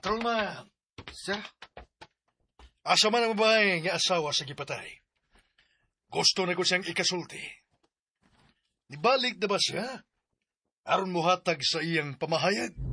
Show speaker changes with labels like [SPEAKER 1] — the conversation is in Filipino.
[SPEAKER 1] Patrolman,
[SPEAKER 2] Sir?
[SPEAKER 1] asa man ang babae nga asawa sa gipatay. Gusto na ko siyang ikasulti. Nibalik na ba siya? Aron mo hatag sa iyang pamahayag?